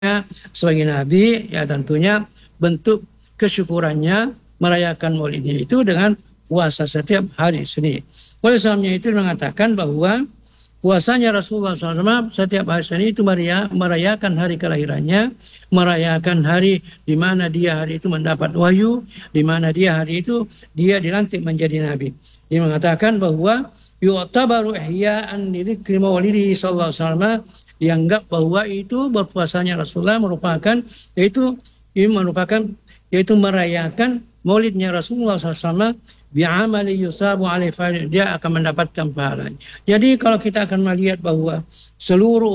sebagai nabi, ya tentunya bentuk kesyukurannya merayakan maulidnya itu dengan puasa setiap hari Senin. Oleh sebabnya itu mengatakan bahwa puasanya Rasulullah SAW setiap hari Senin itu merayakan hari kelahirannya, merayakan hari di mana dia hari itu mendapat wahyu, di mana dia hari itu dia dilantik menjadi nabi. Dia mengatakan bahwa yu'tabaru ihya'an li dzikri maulidihi sallallahu alaihi wasallam, dianggap bahwa itu berpuasanya Rasulullah merupakan merayakan maulidnya Rasulullah SAW bi'amali yusabu alaihi fa'il, dia akan mendapatkan pahalanya. Jadi kalau kita akan melihat bahwa seluruh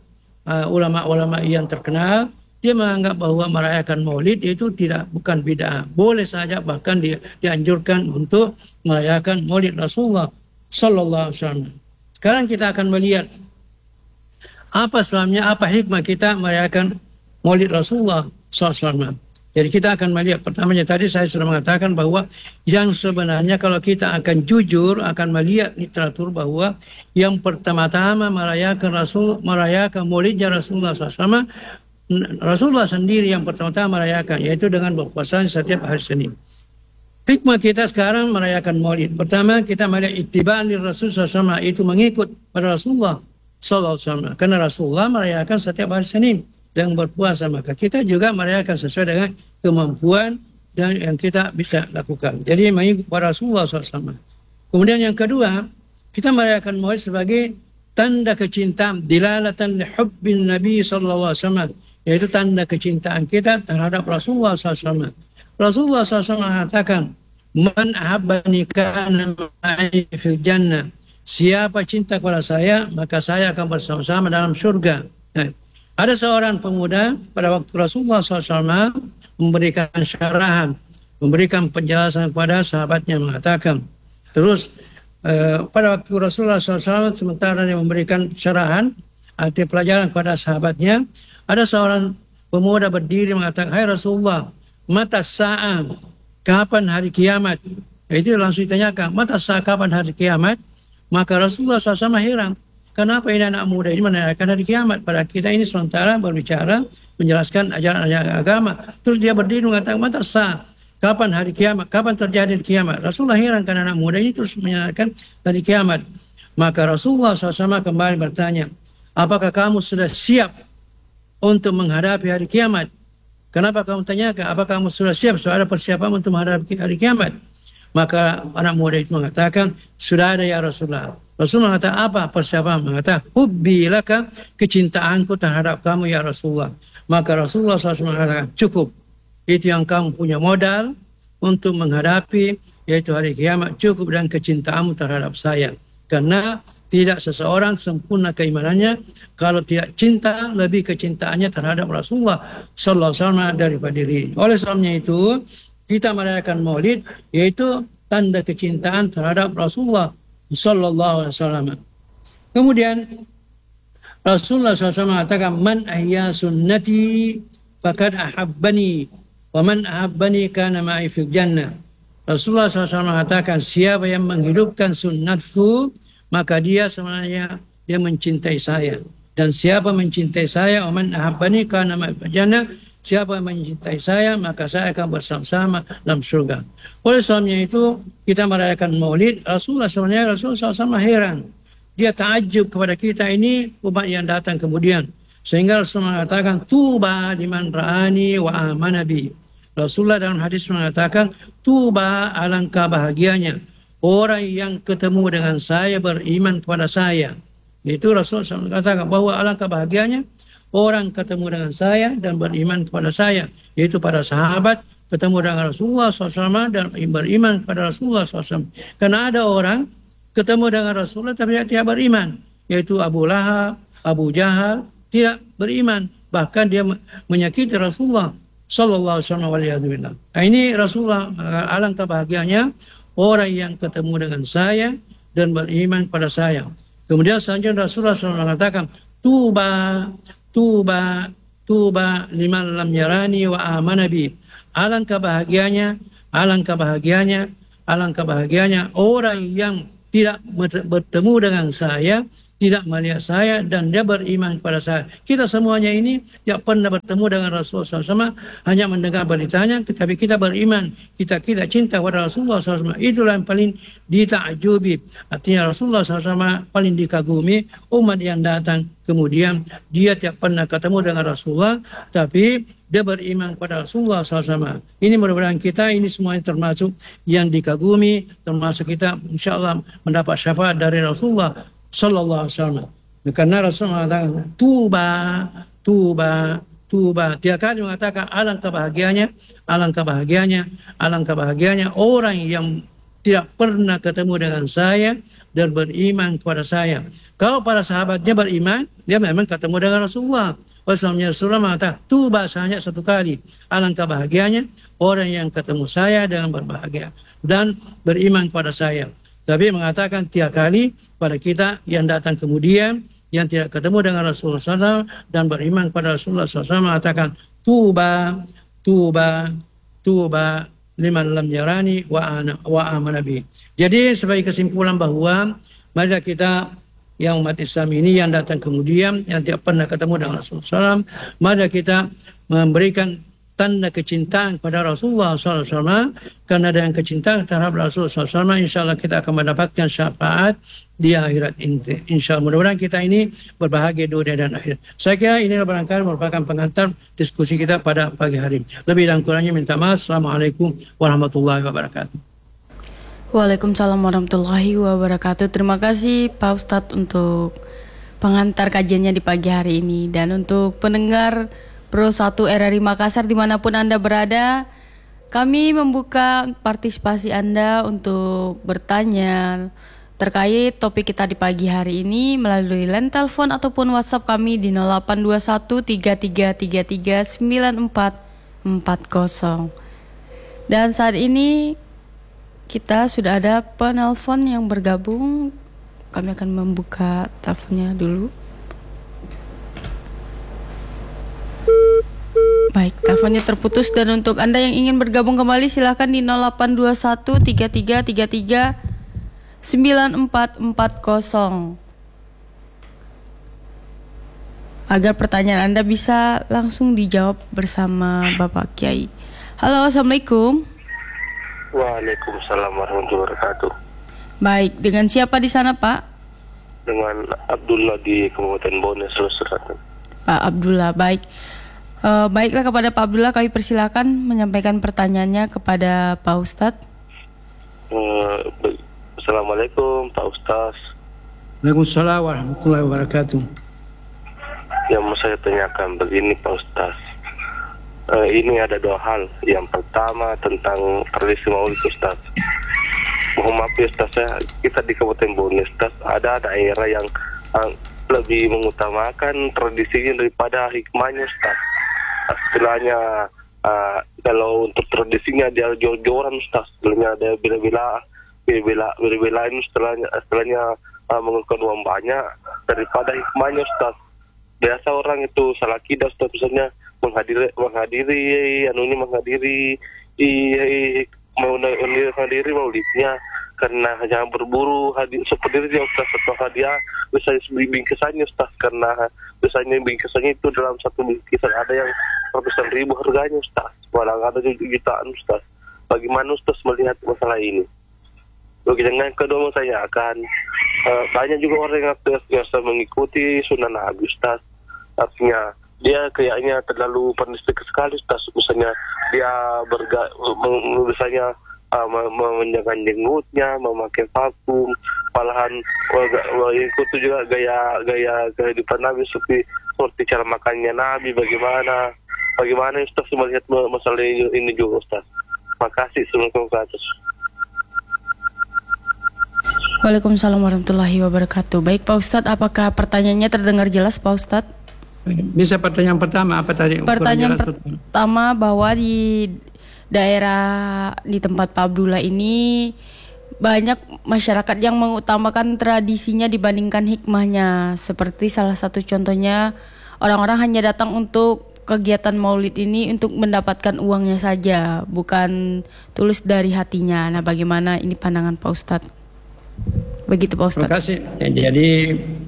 ulama yang terkenal, dia menganggap bahwa merayakan maulid itu bukan bid'ah, boleh saja, bahkan dianjurkan untuk merayakan maulid Rasulullah sallallahu alaihi wasallam. Sekarang kita akan melihat apa sebabnya, apa hikmah kita merayakan maulid Rasulullah sallallahu alaihi wasallam. Jadi kita akan melihat, pertamanya tadi saya sudah mengatakan bahwa yang sebenarnya kalau kita akan jujur, akan melihat literatur bahwa yang pertama-tama merayakan maulidnya Rasulullah SAW, Rasulullah sendiri yang pertama-tama merayakan, yaitu dengan berpuasa setiap hari Senin. Hikmah kita sekarang merayakan maulid. Pertama, kita melihat ittiba'an Rasulullah SAW, itu mengikut pada Rasulullah SAW. Karena Rasulullah merayakan setiap hari Senin dengan berpuasa, maka kita juga merayakan sesuai dengan kemampuan dan yang kita bisa lakukan. Jadi mengikut pada Rasulullah SAW. Kemudian yang kedua, kita merayakan maulid sebagai tanda kecintaan, dilalatan li hubbin Nabi sallallahu alaihi wasallam, yaitu tanda kecintaan kita terhadap Rasulullah SAW. Rasulullah SAW mengatakan, man ahabbani kana ma'i fil jannah, siapa cinta kepada saya, maka saya akan bersama-sama dalam surga. Nah, ada seorang pemuda pada waktu Rasulullah SAW memberikan syarahan, memberikan penjelasan kepada sahabatnya, mengatakan, terus pada waktu Rasulullah SAW sementara dia memberikan syarahan, arti pelajaran kepada sahabatnya, ada seorang pemuda berdiri mengatakan, hai Rasulullah, mata sa'ah, kapan hari kiamat? Itu langsung ditanyakan, mata sa'ah, kapan hari kiamat? Maka Rasulullah SAW heran, kenapa ini anak muda ini menanyakan hari kiamat? Pada kita ini sementara berbicara, menjelaskan ajaran-ajaran agama. Terus dia berdiri mengatakan, mata sa'ah, kapan hari kiamat? Kapan terjadi hari kiamat? Rasulullah heran karena anak muda ini terus menanyakan hari kiamat. Maka Rasulullah SAW kembali bertanya, apakah kamu sudah siap untuk menghadapi hari kiamat? Kenapa kamu tanyakan, apakah kamu sudah siap? Sudah ada persiapan untuk menghadapi hari kiamat? Maka anak muda itu mengatakan, sudah ada ya Rasulullah. Rasulullah mengatakan, apa persiapan? Mengatakan, hubbi laka, kecintaanku terhadap kamu ya Rasulullah. Maka Rasulullah SAW mengatakan, cukup. Itu yang kamu punya modal untuk menghadapi, yaitu hari kiamat, cukup dengan kecintaanmu terhadap saya. Karena tidak seseorang sempurna keimanannya kalau tidak cinta lebih kecintaannya terhadap Rasulullah sallallahu alaihi wasallam daripada diri. Oleh sebabnya itu, kita merayakan maulid yaitu tanda kecintaan terhadap Rasulullah sallallahu alaihi wasallam. Kemudian Rasulullah SAW mengatakan, man ahya sunnati faqad ahabbani wa man ahabbani kana ma'i fil jannah. Rasulullah SAW mengatakan, siapa yang menghidupkan sunnatku, maka dia sebenarnya dia mencintai saya. Dan siapa mencintai saya, wa man ahabbani kana ma'i fil jannah, siapa yang mencintai saya, maka saya akan bersama-sama dalam surga. Oleh sebabnya itu, kita merayakan maulid. Rasulullah SAW heran. Dia ta'ajub kepada kita ini umat yang datang kemudian. Sehingga Rasulullah mengatakan, tuba liman ra'ani wa amana bi. Rasulullah dalam hadis mengatakan, tuba, alangkah bahagianya orang yang ketemu dengan saya, beriman kepada saya. Itu Rasulullah SAW mengatakan bahwa alangkah bahagianya orang ketemu dengan saya dan beriman kepada saya, yaitu para sahabat ketemu dengan Rasulullah SAW dan beriman kepada Rasulullah SAW. Karena ada orang ketemu dengan Rasulullah tapi tidak beriman, yaitu Abu Lahab, Abu Jahal, tidak beriman, bahkan dia menyakiti Rasulullah sallallahu alaihi wasallam. Nah, ini Rasulullah, alangkah bahagianya orang yang ketemu dengan saya dan beriman kepada saya. Kemudian selanjutnya Rasulullah SAW mengatakan, tuba liman lam yarani wa amana bi. Alangkah bahagianya orang yang tidak bertemu dengan saya tidak melihat saya dan dia beriman kepada saya. Kita semuanya ini tidak pernah bertemu dengan Rasulullah SAW, hanya mendengar beritanya, tapi kita beriman, kita cinta kepada Rasulullah SAW. Itulah yang paling ditakjubi. Artinya Rasulullah SAW paling dikagumi. Umat yang datang kemudian dia tidak pernah ketemu dengan Rasulullah, tapi dia beriman kepada Rasulullah SAW. Ini mudah-mudahan kita ini semuanya termasuk yang dikagumi, termasuk kita insya Allah mendapat syafaat dari Rasulullah Sallallahu Alaihi Wasallam. Karena Rasulullah mengatakan tuba, tuba, tuba. Dia kali mengatakan alangkah bahagianya, alangkah bahagianya, alangkah bahagianya orang yang tidak pernah ketemu dengan saya dan beriman kepada saya. Kalau para sahabatnya beriman, dia memang ketemu dengan Rasulullah. Rasulullah mengatakan tuba hanya satu kali. Alangkah bahagianya orang yang ketemu saya dengan berbahagia dan beriman kepada saya. Tapi mengatakan tiap kali pada kita yang datang kemudian yang tidak ketemu dengan Rasulullah SAW dan beriman kepada Rasulullah SAW mengatakan tuba, tuba, tuba liman lam yarani wa amana bi. Jadi sebagai kesimpulan bahwa mari kita yang umat Islam ini yang datang kemudian yang tidak pernah ketemu dengan Rasulullah SAW, mari kita memberikan tanda kecintaan kepada Rasulullah SAW, karena dengan kecintaan terhadap Rasulullah SAW, insya Allah kita akan mendapatkan syafaat di akhirat ini. Insya Allah mudah-mudahan kita ini berbahagia dunia dan akhirat. Saya kira ini barangkali merupakan pengantar diskusi kita pada pagi hari. Lebih dan kurangnya minta maaf. Assalamualaikum warahmatullahi wabarakatuh. Waalaikumsalam warahmatullahi wabarakatuh. Terima kasih Pak Ustadz untuk pengantar kajiannya di pagi hari ini, dan untuk pendengar Pro 1 RRI Makassar dimanapun Anda berada, kami membuka partisipasi Anda untuk bertanya terkait topik kita di pagi hari ini melalui line telepon ataupun WhatsApp kami di 0821 3333 9440. Dan saat ini kita sudah ada penelpon yang bergabung. Kami akan membuka teleponnya dulu. Baik, teleponnya terputus, dan untuk Anda yang ingin bergabung kembali silakan di 0821 3333 9440 agar pertanyaan Anda bisa langsung dijawab bersama Bapak Kiai. Halo, Assalamualaikum. Waalaikumsalam warahmatullahi wabarakatuh. Baik, dengan siapa di sana, Pak? Dengan Abdullah di Kabupaten Bone, Sulawesi Selatan. Pak Abdullah, baik. Baiklah, kepada Pak Abdullah kami persilakan menyampaikan pertanyaannya kepada Pak Ustadz. Assalamualaikum Pak Ustadz. Waalaikumsalam warahmatullahi wabarakatuh. Yang mau saya tanyakan begini Pak Ustadz. Ini ada dua hal. Yang pertama tentang tradisi Maulid Ustadz. Mohon maaf ya Ustadz, kita di Kabupaten Bone Ustadz ada daerah yang lebih mengutamakan tradisinya daripada hikmahnya Ustadz. Istilahnya kalau untuk tradisinya dia jor-joran Ustaz, istilahnya ada bela-belain istilahnya mengeluarkan uang banyak daripada hikmahnya Ustaz. Biasa orang itu salah kida Ustaz, misalnya menghadiri maulidnya karena hanya berburu hadir seperti itu Ustaz, atau hadiah biasanya bingkisannya Ustaz, karena biasanya bingkisannya itu dalam satu bingkisan ada yang ratusan ribu harganya Ustaz, malah ada jutaan Ustaz. Bagaimana Ustaz melihat masalah ini? Begitu yang kedua saya akan banyak juga orang yang biasa mengikuti sunnah Nabi Ustaz, artinya dia kayaknya terlalu pernistik sekali Ustaz, misalnya dia misalnya menjaga jenggotnya, memakai parfum, malahan ikut juga gaya kehidupan Nabi seperti cara makannya Nabi. Bagaimana Ustaz melihat masalah ini juga Ustaz? Makasih, Assalamualaikum warahmatullahi. Waalaikumsalam warahmatullahi wabarakatuh. Baik Pak Ustadz, apakah pertanyaannya terdengar jelas Pak Ustadz? Bisa pertanyaan pertama apa tadi? Pertanyaan pertama bahwa di daerah di tempat Pak Abdullah ini banyak masyarakat yang mengutamakan tradisinya dibandingkan hikmahnya. Seperti salah satu contohnya, orang-orang hanya datang untuk kegiatan maulid ini untuk mendapatkan uangnya saja, bukan tulus dari hatinya. Nah, bagaimana ini pandangan Pak Ustadz? Begitu Pak Ustadz. Terima kasih. Jadi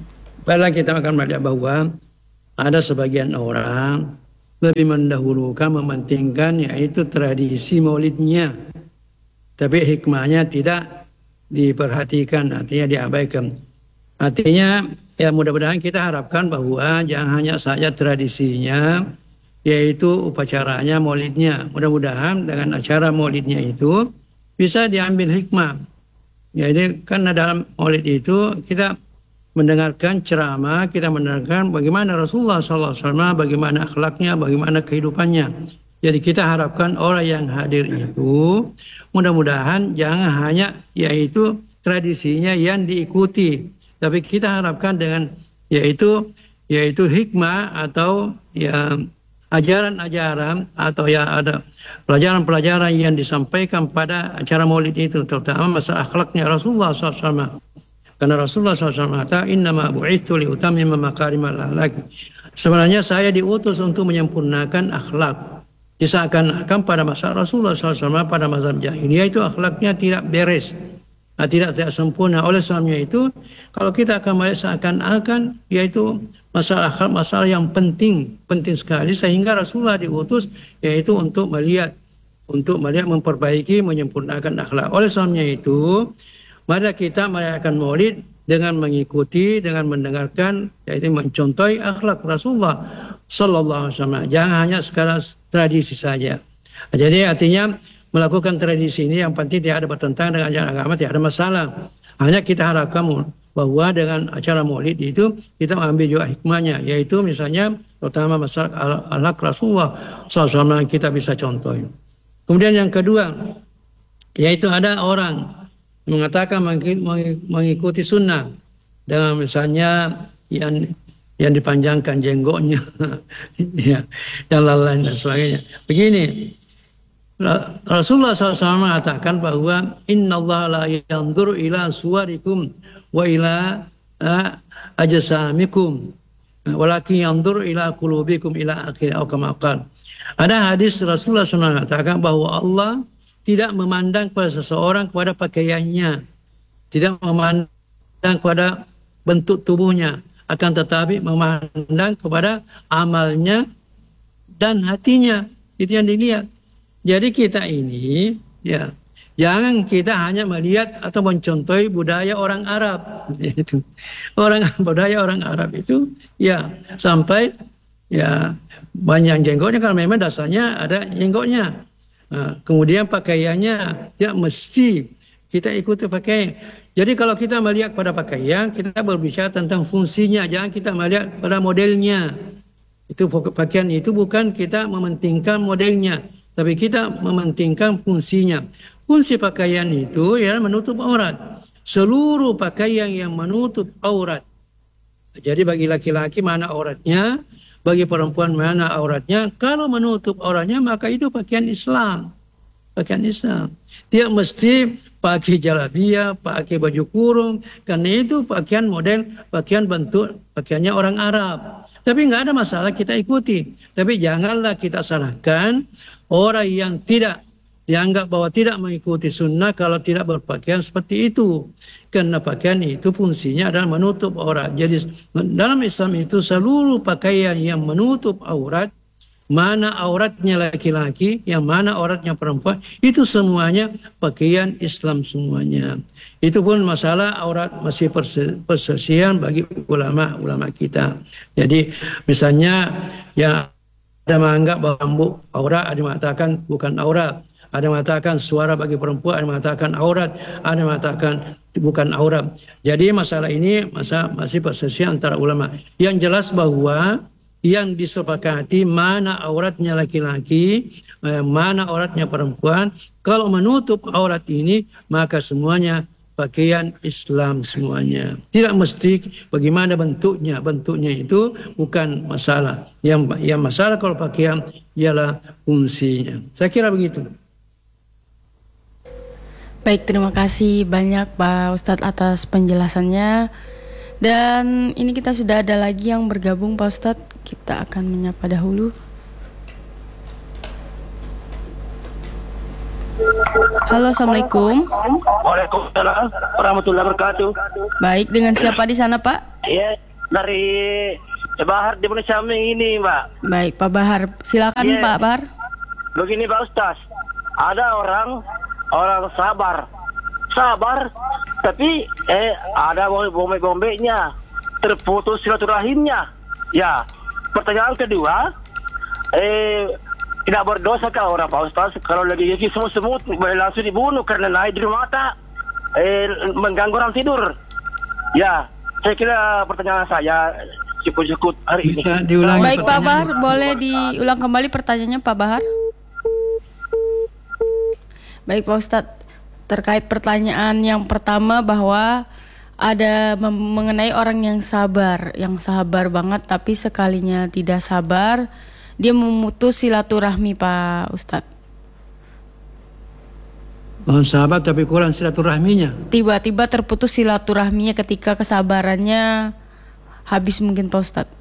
Padahal kita akan melihat bahwa ada sebagian orang lebih mendahulukan, mementingkan yaitu tradisi maulidnya. Tapi hikmahnya tidak diperhatikan, artinya diabaikan. Artinya ya mudah-mudahan kita harapkan bahwa jangan hanya saja tradisinya, yaitu upacaranya, maulidnya. Mudah-mudahan dengan acara maulidnya itu bisa diambil hikmah. Jadi karena dalam maulid itu kita mendengarkan ceramah, kita mendengarkan bagaimana Rasulullah SAW, bagaimana akhlaknya, bagaimana kehidupannya. Jadi kita harapkan orang yang hadir itu mudah-mudahan jangan hanya yaitu tradisinya yang diikuti, tapi kita harapkan dengan yaitu hikmah atau ya ajaran-ajaran atau ya ada pelajaran-pelajaran yang disampaikan pada acara maulid itu, terutama masalah akhlaknya Rasulullah SAW. Karena Rasulullah SAW mengatakan, innama bu'ithu liutammima makarimal akhlaq. Sebenarnya saya diutus untuk menyempurnakan akhlak. Seakan-akan pada masa Rasulullah SAW pada masa jahiliyah itu akhlaknya tidak beres, tidak sempurna. Oleh sebabnya itu, kalau kita akan melihat seakan-akan yaitu masalah akhlak, masalah yang penting sekali, sehingga Rasulullah diutus yaitu untuk melihat memperbaiki, menyempurnakan akhlak. Oleh sebabnya itu, mari kita merayakan maulid dengan mengikuti, dengan mendengarkan, yaitu mencontohi akhlak Rasulullah Sallallahu Alaihi Wasallam. Jangan hanya sekadar tradisi saja. Jadi artinya melakukan tradisi ini yang penting tidak ada bertentangan dengan ajaran agama, tidak ada masalah. Hanya kita harapkan bahwa dengan acara maulid itu kita mengambil juga hikmahnya, yaitu misalnya terutama masalah akhlak Rasulullah SAW kita bisa contoh. Kemudian yang kedua, yaitu ada orang mengatakan mengikuti sunnah dengan misalnya yang dipanjangkan jenggotnya, ya, yang lain dan sebagainya. Begini, Rasulullah SAW mengatakan bahwa innallaha la yanzuru ila suwarikum wa ila ajsamikum walakin yanzuru ila qulubikum ila akhir atau kama qala. Ada hadis Rasulullah SAW mengatakan bahwa Allah tidak memandang pada seseorang kepada pakaiannya, tidak memandang kepada bentuk tubuhnya, akan tetapi memandang kepada amalnya dan hatinya. Itu yang dilihat. Jadi kita ini ya jangan kita hanya melihat atau mencontohi budaya orang Arab. Itu budaya orang Arab itu ya sampai ya banyak jenggotnya karena memang dasarnya ada jenggotnya. Kemudian pakaiannya tidak mesti kita ikuti pakaian. Jadi kalau kita melihat pada pakaian, kita berbicara tentang fungsinya, jangan kita melihat pada modelnya. Itu pakaian itu bukan kita mementingkan modelnya, tapi kita mementingkan fungsinya. Fungsi pakaian itu ya menutup aurat. Seluruh pakaian yang menutup aurat. Jadi bagi laki-laki mana auratnya, bagi perempuan mana auratnya. Kalau menutup auratnya maka itu pakaian Islam. Pakaian Islam. Tidak mesti pakai jalabiyah, pakai baju kurung. Karena itu pakaian model, pakaian bentuk, pakaiannya orang Arab. Tapi nggak ada masalah kita ikuti. Tapi janganlah kita salahkan orang yang tidak dianggap bahwa tidak mengikuti sunnah kalau tidak berpakaian seperti itu. Karena pakaian itu fungsinya adalah menutup aurat. Jadi dalam Islam itu seluruh pakaian yang menutup aurat, mana auratnya laki-laki, yang mana auratnya perempuan, itu semuanya pakaian Islam semuanya. Itu pun masalah aurat masih perselisihan bagi ulama-ulama kita. Jadi misalnya ya ada menganggap bahwa aurat, ada mengatakan bukan aurat. Ada yang mengatakan suara bagi perempuan, ada yang mengatakan aurat, ada yang mengatakan bukan aurat. Jadi masalah ini masih perselisihan antara ulama. Yang jelas bahwa yang disepakati mana auratnya laki-laki, mana auratnya perempuan. Kalau menutup aurat ini, maka semuanya pakaian Islam semuanya. Tidak mesti bagaimana bentuknya. Bentuknya itu bukan masalah. Yang masalah kalau pakaian ialah fungsinya. Saya kira begitu. Baik, terima kasih banyak Pak Ustadz atas penjelasannya. Dan ini kita sudah ada lagi yang bergabung Pak Ustadz. Kita akan menyapa dahulu. Halo, Assalamualaikum. Waalaikumsalam warahmatullahi wabarakatuh. Baik, dengan siapa di sana Pak? Ya, dari Bahar di Indonesia ini, Mbak. Baik, Pak Bahar. Silakan, Iya. Pak Bahar. Begini Pak Ustaz, ada orang sabar, tapi ada bombe-bombenya, terputus silaturahimnya. Ya, pertanyaan kedua, tidak berdosakah orang Pak Ustaz kalau lagi gigi semut boleh langsung dibunuh karena naik di mata, mengganggu orang tidur. Ya, saya kira pertanyaan saya cukup hari ini. Bisa diulangi Baik, Pak pertanyaan? Bahar, boleh diulang kembali pertanyaannya, Pak Bahar? Baik, Pak Ustadz. Terkait pertanyaan yang pertama bahwa ada mengenai orang yang sabar banget tapi sekalinya tidak sabar, dia memutus silaturahmi, Pak Ustadz. Sahabat tapi kurang silaturahminya. Tiba-tiba terputus silaturahminya ketika kesabarannya habis mungkin, Pak Ustadz.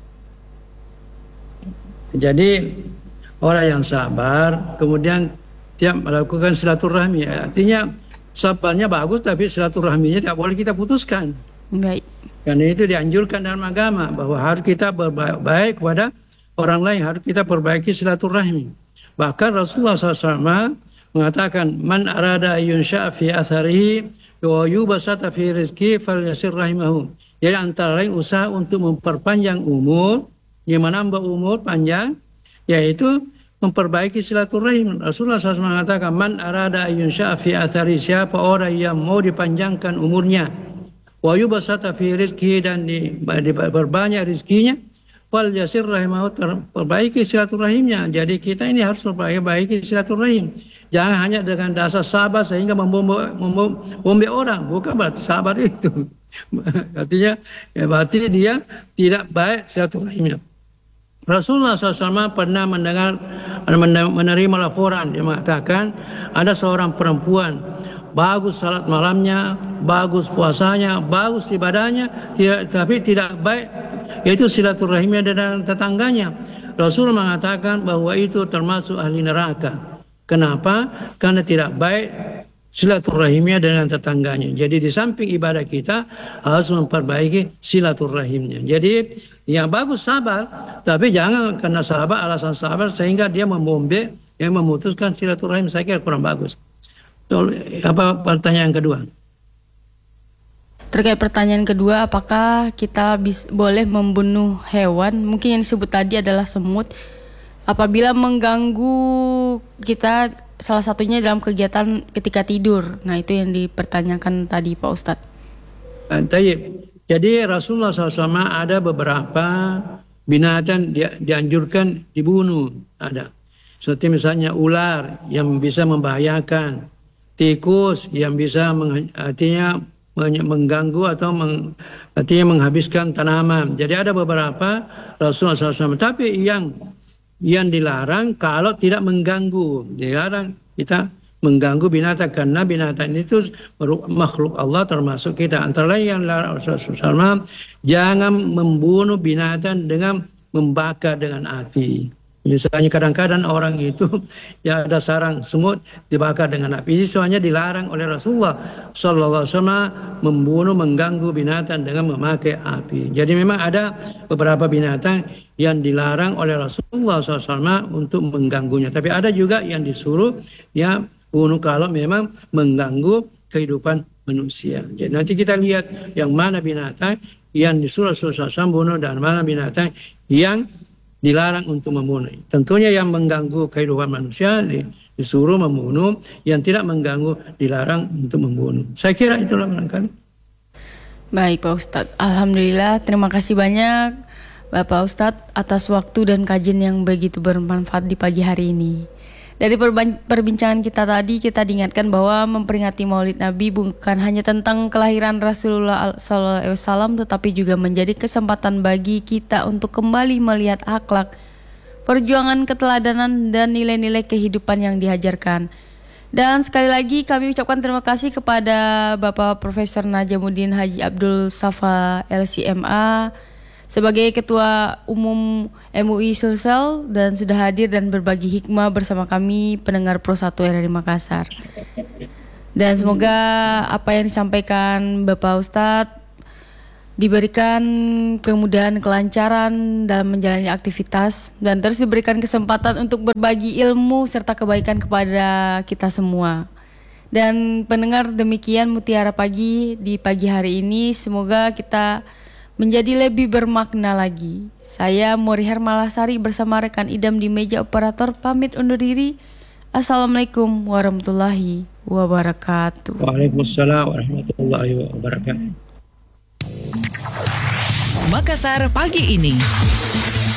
Jadi orang yang sabar kemudian dia melakukan silaturahmi, artinya sabarnya bagus tapi silaturahminya tidak boleh kita putuskan. Baik. Karena itu dianjurkan dalam agama bahwa harus kita berbaik kepada orang lain, harus kita perbaiki silaturahmi. Bahkan Rasulullah SAW mengatakan, man arada yunsha fi atharihi wa yubasata fi rizki falyasir rahimahu. Jadi antara lain usaha untuk memperpanjang umur, yang menambah umur panjang, yaitu memperbaiki silaturahim. Rasulullah SAW mengatakan, man arada yunsha fi athari, siapa orang yang mau dipanjangkan umurnya, wa yubasata fi rizki, dan diperbanyak rizkinya, fal yasir rahimahu, perbaiki silaturahimnya. Jadi kita ini harus memperbaiki silaturahim. Jangan hanya dengan dasar sabar sehingga membombe orang, bukan berarti sabar itu. Artinya ya berarti dia tidak baik silaturahimnya. Rasulullah SAW pernah menerima laporan, dia mengatakan ada seorang perempuan bagus salat malamnya, bagus puasanya, bagus ibadahnya, tapi tidak baik yaitu silaturahimnya dengan tetangganya. Rasul mengatakan bahwa itu termasuk ahli neraka. Kenapa? Karena tidak baik silaturahimnya dengan tetangganya. Jadi di samping ibadah kita harus memperbaiki silaturahimnya. Jadi yang bagus sabar, tapi jangan karena sabar, alasan sabar sehingga dia membombe yang memutuskan silaturahim. Saya kira kurang bagus. Apa pertanyaan kedua? Terkait pertanyaan kedua, apakah kita boleh membunuh hewan? Mungkin yang disebut tadi adalah semut. Apabila mengganggu kita, salah satunya dalam kegiatan ketika tidur. Nah, itu yang dipertanyakan tadi, Pak Ustadz. Jadi Rasulullah SAW ada beberapa binatang dianjurkan dibunuh. Ada. Seperti misalnya ular yang bisa membahayakan, tikus yang bisa artinya mengganggu atau artinya menghabiskan tanaman. Jadi ada beberapa Rasulullah SAW. Tapi yang dilarang kalau tidak mengganggu. Dilarang kita mengganggu binatang karena binatang itu makhluk Allah termasuk kita. Antara lain yang dilarang Rasulullah SAW, jangan membunuh binatang dengan membakar dengan api. Misalnya kadang-kadang orang itu ya ada sarang semut dibakar dengan api. Ini semuanya dilarang oleh Rasulullah SAW membunuh, mengganggu binatang dengan memakai api. Jadi memang ada beberapa binatang yang dilarang oleh Rasulullah SAW untuk mengganggunya. Tapi ada juga yang disuruh ya bunuh kalau memang mengganggu kehidupan manusia. Jadi nanti kita lihat yang mana binatang yang disuruh Rasulullah SAW bunuh dan mana binatang yang dilarang untuk membunuh. Tentunya yang mengganggu kehidupan manusia disuruh membunuh, yang tidak mengganggu dilarang untuk membunuh. Saya kira itulah barangkali. Baik, Pak Ustadz. Alhamdulillah, terima kasih banyak Bapak Ustadz atas waktu dan kajian yang begitu bermanfaat di pagi hari ini. Dari perbincangan kita tadi, kita diingatkan bahwa memperingati Maulid Nabi bukan hanya tentang kelahiran Rasulullah SAW, tetapi juga menjadi kesempatan bagi kita untuk kembali melihat akhlak, perjuangan, keteladanan, dan nilai-nilai kehidupan yang diajarkan. Dan sekali lagi kami ucapkan terima kasih kepada Bapak Profesor Najamuddin Haji Abdul Safa LCMA sebagai Ketua Umum MUI Sulsel dan sudah hadir dan berbagi hikmah bersama kami pendengar Pro 1 RRI Makassar. Dan semoga apa yang disampaikan Bapak Ustadz diberikan kemudahan, kelancaran dalam menjalani aktivitas, dan terus diberikan kesempatan untuk berbagi ilmu serta kebaikan kepada kita semua. Dan pendengar, demikian Mutiara Pagi di pagi hari ini. Semoga kita menjadi lebih bermakna lagi. Saya Morihar Malasari bersama rekan Idam di meja operator pamit undur diri. Assalamualaikum warahmatullahi wabarakatuh. Waalaikumsalam warahmatullahi wabarakatuh. Makassar pagi ini.